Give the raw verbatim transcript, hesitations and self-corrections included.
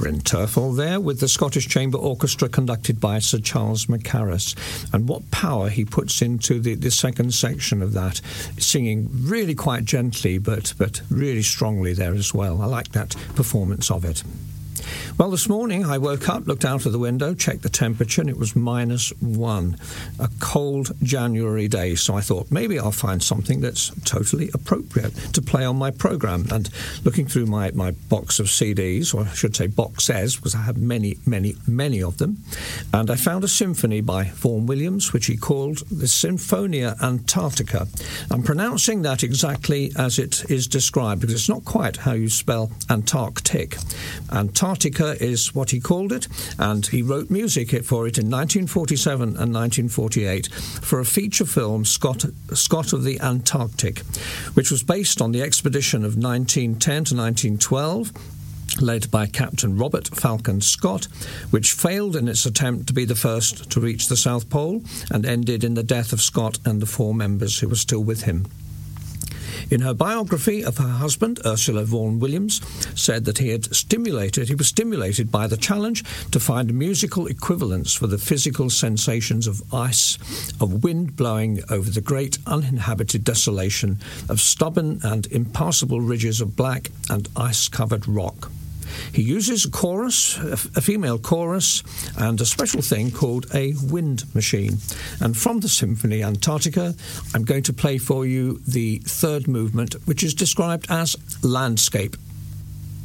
Bryn Terfel there with the Scottish Chamber Orchestra conducted by Sir Charles Mackerras. And what power he puts into the, the second section of that, singing really quite gently but, but really strongly there as well. I like that performance of it. Well, this morning I woke up, looked out of the window, checked the temperature, and it was minus one. A cold January day, so I thought maybe I'll find something that's totally appropriate to play on my programme. And looking through my, my box of C Ds, or I should say boxes, because I have many, many, many of them, and I found a symphony by Vaughan Williams, which he called the Sinfonia Antarctica. I'm pronouncing that exactly as it is described, because it's not quite how you spell Antarctic. Antarctica is what he called it, and he wrote music for it in nineteen forty-seven and nineteen forty-eight for a feature film, Scott, Scott of the Antarctic, which was based on the expedition of nineteen ten to nineteen twelve, led by Captain Robert Falcon Scott, which failed in its attempt to be the first to reach the South Pole and ended in the death of Scott and the four members who were still with him. In her biography of her husband, Ursula Vaughan Williams said that he had stimulated, he was stimulated by the challenge to find musical equivalents for the physical sensations of ice, of wind blowing over the great uninhabited desolation of stubborn and impassable ridges of black and ice-covered rock. He uses a chorus, a female chorus, and a special thing called a wind machine. And from the Symphony Antarctica, I'm going to play for you the third movement, which is described as landscape.